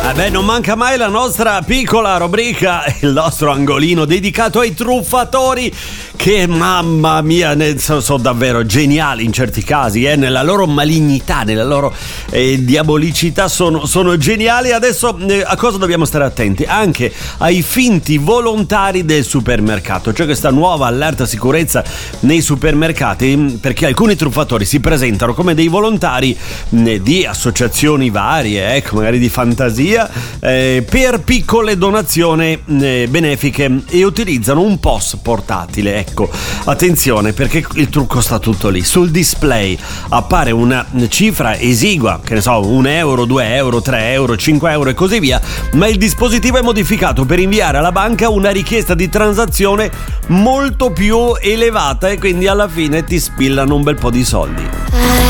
Non manca mai la nostra piccola rubrica, il nostro angolino dedicato ai truffatori che, mamma mia, sono davvero geniali in certi casi, nella loro malignità, nella loro diabolicità sono geniali. Adesso a cosa dobbiamo stare attenti? Anche ai finti volontari del supermercato, cioè questa nuova allerta sicurezza nei supermercati, perché alcuni truffatori si presentano come dei volontari di associazioni varie, ecco, magari di fantasia, per piccole donazioni benefiche, e utilizzano un POS portatile. Ecco, attenzione, perché il trucco sta tutto lì. Sul display appare una cifra esigua, che ne so, 1 euro, 2 euro, 3 euro, 5 euro e così via, ma il dispositivo è modificato per inviare alla banca una richiesta di transazione molto più elevata, e quindi alla fine ti spillano un bel po' di soldi.